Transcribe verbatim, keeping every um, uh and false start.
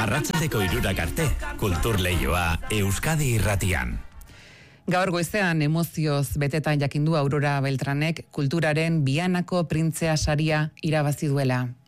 Arratsaldeko hirurak arte, kultur leioa Euskadi Irratian. Gaur goizean emozioz betetan jakindu Aurora Beltranek kulturaren Bianako printzea saria irabazi duela.